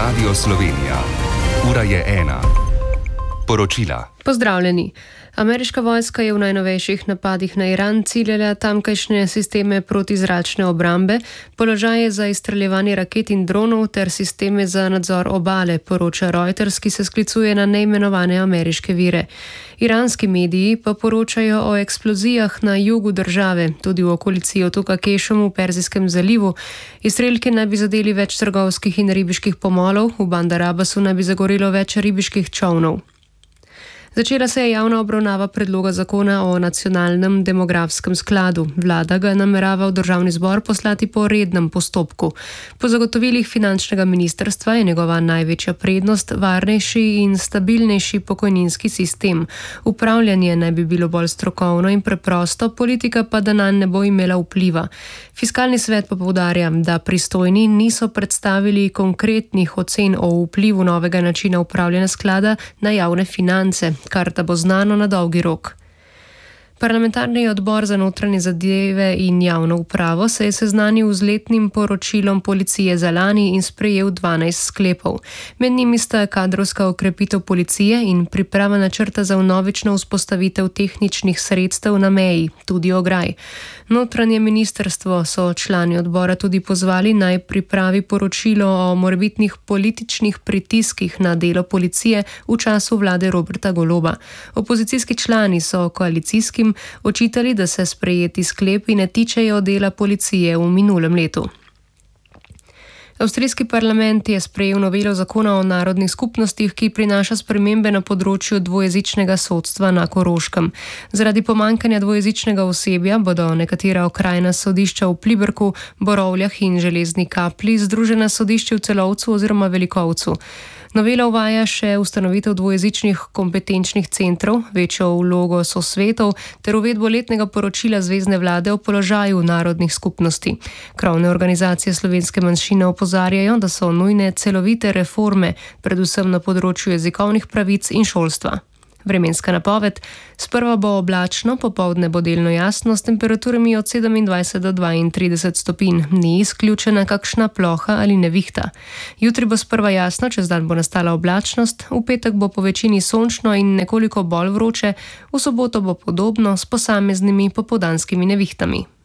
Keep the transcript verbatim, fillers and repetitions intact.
Radio Slovenija. Ura je ena. Poročila. Pozdravljeni. Ameriška vojska je v najnovejših napadih na Iran ciljala tamkajšnje sisteme protizračne obrambe, položaje za izstreljevanje raket in dronov ter sisteme za nadzor obale, poroča Reuters, ki se sklicuje na neimenovane ameriške vire. Iranski mediji pa poročajo o eksplozijah na jugu države, tudi v okolici otoka Kešum v Perzijskem zalivu. Izstrelki naj bi zadeli več trgovskih in ribiških pomolov, v Bandar Abbasu naj bi zagorelo več ribiških čolnov. Začela se je javna obravnava predloga zakona o nacionalnem demografskem skladu. Vlada ga namerava v državni zbor poslati po rednem postopku. Po zagotovilih finančnega ministrstva je njegova največja prednost varnejši in stabilnejši pokojninski sistem. Upravljanje naj bi bilo bolj strokovno in preprosto, politika pa da nanj ne bo imela vpliva. Fiskalni svet pa poudarja, da pristojni niso predstavili konkretnih ocen o vplivu novega načina upravljanja sklada na javne finance, kar da bo znano na dolgi rok. Parlamentarni odbor za notranje zadeve in javno upravo se je seznanil z letnim poročilom policije za lani in sprejel dvanajst sklepov. Med njimi sta kadrovska okrepitev policije in priprava načrta za vnovično vzpostavitev tehničnih sredstev na meji, tudi ograj. Notranje ministrstvo so člani odbora tudi pozvali, naj pripravi poročilo o morebitnih političnih pritiskih na delo policije v času vlade Roberta Goloba. Opozicijski člani so koalicijskim očitali, da se sprejeti sklepi ne tičejo dela policije v minulem letu. Avstrijski parlament je sprejel novelo zakona o narodnih skupnostih, ki prinaša spremembe na področju dvojezičnega sodstva na Koroškem. Zaradi pomanjkanja dvojezičnega osebja bodo nekatera okrajna sodišča v Pliberku, Borovljah in Železni Kapli združena sodišče v Celovcu oziroma Velikovcu. Novela uvaja še ustanovitev dvojezičnih kompetenčnih centrov, večjo vlogo sosvetov ter uvedbo letnega poročila zvezne vlade o položaju narodnih skupnosti. Krovne organizacije slovenske manjšine opozarjajo, da so nujne celovite reforme, predvsem na področju jezikovnih pravic in šolstva. Vremenska napoved. Sprva bo oblačno, popoldne bo delno jasno s temperaturami od sedemindvajset do dvaintrideset stopinj. Ni izključena kakšna ploha ali nevihta. Jutri bo sprva jasno, čez dan bo nastala oblačnost, v petek bo po večini sončno in nekoliko bolj vroče, v soboto bo podobno s posameznimi popoldanskimi nevihtami.